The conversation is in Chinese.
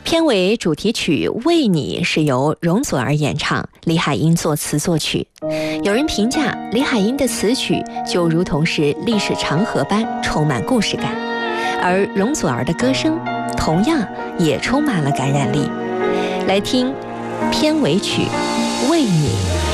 片尾主题曲《为你》是由容祖儿演唱，李海英作词作曲。有人评价李海英的词曲就如同是历史长河般充满故事感，而容祖儿的歌声同样也充满了感染力。来听片尾曲《为你》。